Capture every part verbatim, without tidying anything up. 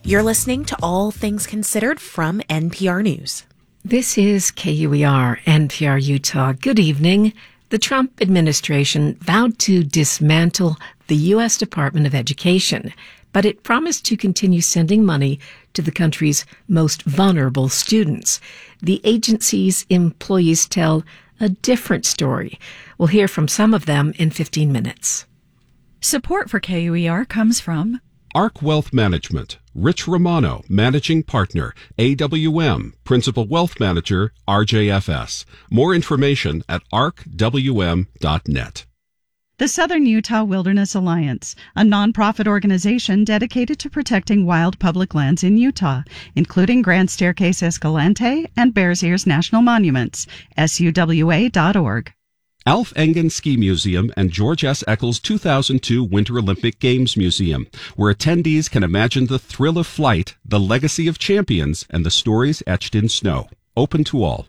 You're listening to All Things Considered from N P R News. This is K U E R, N P R Utah. Good evening. The Trump administration vowed to dismantle the U S Department of Education, but it promised to continue sending money to the country's most vulnerable students. The agency's employees tell a different story. We'll hear from some of them in fifteen minutes. Support for K U E R comes from ARC Wealth Management, Rich Romano, Managing Partner, A W M, Principal Wealth Manager, R J F S. More information at arc w m dot net. The Southern Utah Wilderness Alliance, a nonprofit organization dedicated to protecting wild public lands in Utah, including Grand Staircase Escalante and Bears Ears National Monuments, S U W A dot org. Alf Engen Ski Museum and George S. Eccles two thousand two Winter Olympic Games Museum, where attendees can imagine the thrill of flight, the legacy of champions, and the stories etched in snow. Open to all.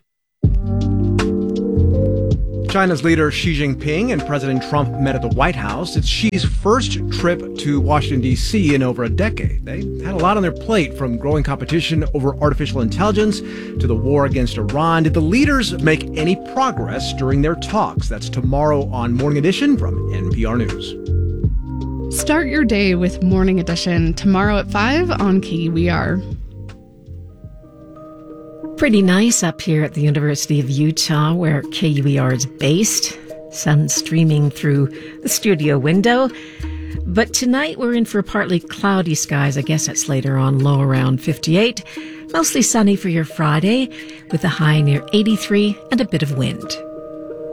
China's leader Xi Jinping and President Trump met at the White House. It's Xi's first trip to Washington, D C in over a decade. They had a lot on their plate, from growing competition over artificial intelligence to the war against Iran. Did the leaders make any progress during their talks? That's tomorrow on Morning Edition from N P R News. Start your day with Morning Edition tomorrow at five on K U E R. Pretty nice up here at the University of Utah, where K U E R is based. Sun streaming through the studio window. But tonight we're in for partly cloudy skies. I guess that's later on, low around fifty-eight. Mostly sunny for your Friday, with a high near eighty-three and a bit of wind.